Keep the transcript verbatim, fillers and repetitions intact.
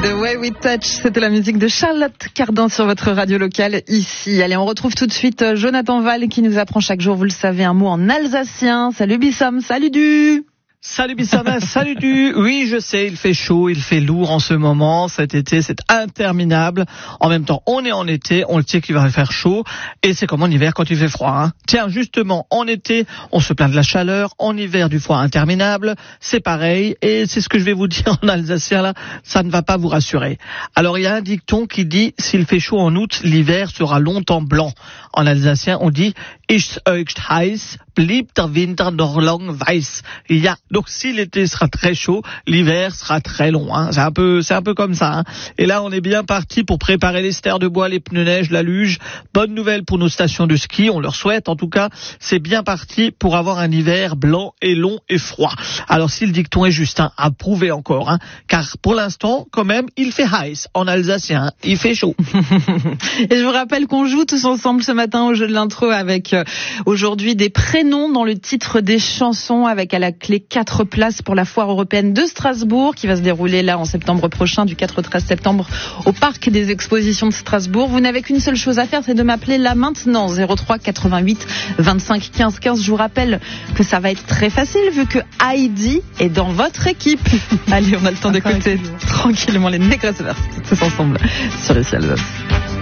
The Way We Touch, c'était la musique de Charlotte Cardin sur votre radio locale ici. Allez, on retrouve tout de suite Jonathan Val qui nous apprend chaque jour, vous le savez, un mot en alsacien. Salut Bissom, salut du... Salut Bissama, salut du... Oui, je sais, il fait chaud, il fait lourd en ce moment. Cet été, c'est interminable. En même temps, on est en été, on le sait qu'il va faire chaud. Et c'est comme en hiver quand il fait froid. Hein. Tiens, justement, en été, on se plaint de la chaleur. En hiver, du froid interminable. C'est pareil. Et c'est ce que je vais vous dire en alsacien, là. Ça ne va pas vous rassurer. Alors, il y a un dicton qui dit, s'il fait chaud en août, l'hiver sera longtemps blanc. En alsacien, on dit, Ist euch heiß, bleibt der Winter noch lang weiß. Il y a Donc si l'été sera très chaud, l'hiver sera très long. Hein. C'est un peu, c'est un peu comme ça. Hein. Et là, on est bien parti pour préparer les stères de bois, les pneus neige, la luge. Bonne nouvelle pour nos stations de ski. On leur souhaite, en tout cas, c'est bien parti pour avoir un hiver blanc et long et froid. Alors si le dicton est juste, hein, à prouver encore, hein, car pour l'instant, quand même, il fait heiß en alsacien. Hein. Il fait chaud. Et je vous rappelle qu'on joue tous ensemble ce matin au jeu de l'intro avec euh, aujourd'hui des prénoms dans le titre des chansons, avec à la clé quatre places pour la foire européenne de Strasbourg qui va se dérouler là en septembre prochain, du quatre au treize septembre au parc des expositions de Strasbourg. Vous n'avez qu'une seule chose à faire, c'est de m'appeler là maintenant, zéro trois quatre-vingt-huit vingt-cinq quinze quinze. Je vous rappelle que ça va être très facile vu que Heidi est dans votre équipe. Allez, on a le temps d'écouter tranquillement les Negresverse tous ensemble sur le ciel.